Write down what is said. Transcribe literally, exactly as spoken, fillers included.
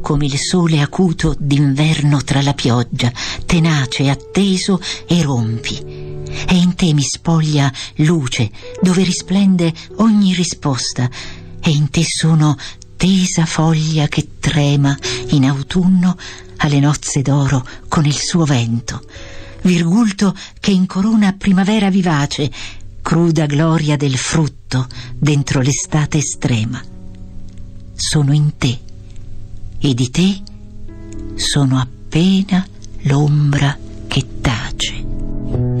come il sole acuto d'inverno tra la pioggia, tenace, atteso e rompi. E in te mi spoglia luce, dove risplende ogni risposta, e in te sono tesa foglia che trema in autunno alle nozze d'oro con il suo vento, virgulto che incorona primavera vivace, cruda gloria del frutto dentro l'estate estrema. Sono in te, e di te sono appena l'ombra che tace.